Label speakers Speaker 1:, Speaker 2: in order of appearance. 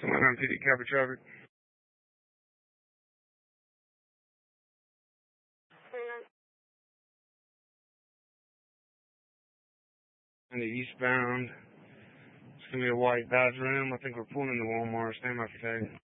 Speaker 1: Someone on PD copy traffic. In the eastbound. It's gonna be a white Dodge Ram. I think we're pulling into Walmart. Stand by for tag.